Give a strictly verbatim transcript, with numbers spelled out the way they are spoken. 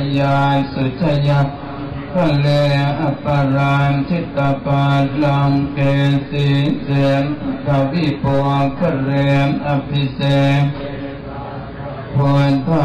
ยาสุชยาพะเลอปรานทิตาปาลังเกสีเสมทวิปวงคะเรมอภิเษกพุทธ